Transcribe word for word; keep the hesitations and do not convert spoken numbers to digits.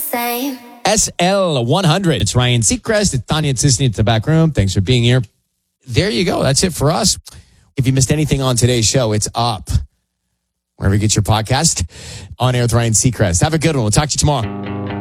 same. S L one hundred. It's Ryan Seacrest. It's Tanya Tsisny at the back room. Thanks for being here. There you go. That's it for us. If you missed anything on today's show, it's up wherever you get your podcast. On air with Ryan Seacrest. Have a good one. We'll talk to you tomorrow.